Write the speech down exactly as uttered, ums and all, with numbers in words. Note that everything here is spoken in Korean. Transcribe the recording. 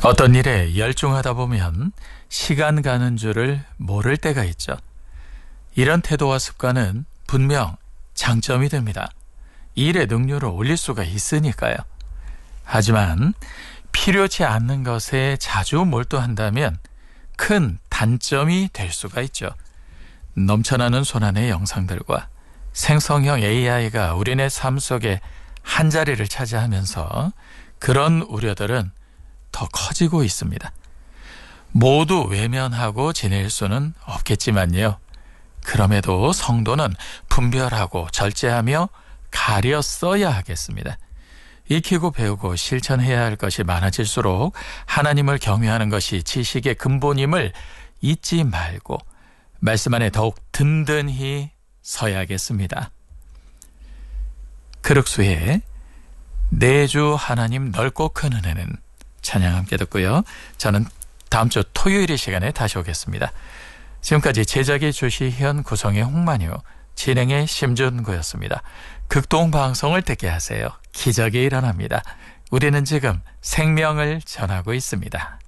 어떤 일에 열중하다 보면 시간 가는 줄을 모를 때가 있죠. 이런 태도와 습관은 분명 장점이 됩니다. 일의 능률을 올릴 수가 있으니까요. 하지만 필요치 않는 것에 자주 몰두한다면 큰 단점이 될 수가 있죠. 넘쳐나는 손안의 영상들과 생성형 에이아이가 우리네 삶 속에 한자리를 차지하면서 그런 우려들은 더 커지고 있습니다. 모두 외면하고 지낼 수는 없겠지만요. 그럼에도 성도는 분별하고 절제하며 가려 써야 하겠습니다. 익히고 배우고 실천해야 할 것이 많아질수록 하나님을 경외하는 것이 지식의 근본임을 잊지 말고 말씀 안에 더욱 든든히 서야겠습니다. 그륵수의 내 주 하나님 넓고 큰 은혜는 찬양 함께 듣고요. 저는 다음 주 토요일 이 시간에 다시 오겠습니다. 지금까지 제작의 조시현, 구성의 홍만유, 진행의 심준구였습니다. 극동방송을 듣게 하세요. 기적이 일어납니다. 우리는 지금 생명을 전하고 있습니다.